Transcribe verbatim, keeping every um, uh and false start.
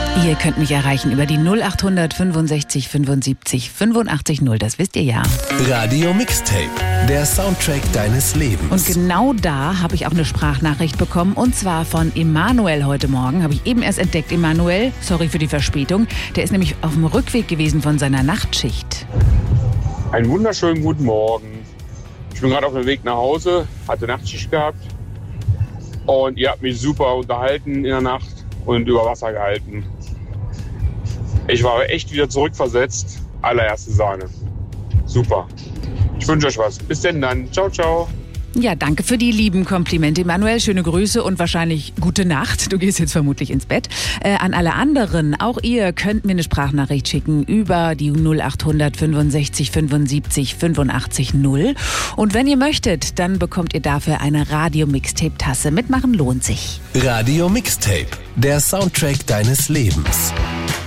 Ihr könnt mich erreichen über die null acht fünfundsechzig fünfundsiebzig fünfundachtzig null, das wisst ihr ja. Radio Mixtape, der Soundtrack deines Lebens. Und genau da habe ich auch eine Sprachnachricht bekommen, und zwar von Emanuel heute Morgen. Habe ich eben erst entdeckt. Emanuel, sorry für die Verspätung, der ist nämlich auf dem Rückweg gewesen von seiner Nachtschicht. Einen wunderschönen guten Morgen. Ich bin gerade auf dem Weg nach Hause, hatte Nachtschicht gehabt und ihr habt mich super unterhalten in der Nacht und über Wasser gehalten. Ich war echt wieder zurückversetzt. Allererste Sahne. Super. Ich wünsche euch was. Bis denn dann. Ciao, ciao. Ja, danke für die lieben Komplimente, Emanuel. Schöne Grüße und wahrscheinlich gute Nacht. Du gehst jetzt vermutlich ins Bett. Äh, an alle anderen, auch ihr könnt mir eine Sprachnachricht schicken über die null acht fünfundsechzig fünfundsiebzig fünfundachtzig null. Und wenn ihr möchtet, dann bekommt ihr dafür eine Radio-Mixtape-Tasse. Mitmachen lohnt sich. Radio Mixtape, der Soundtrack deines Lebens.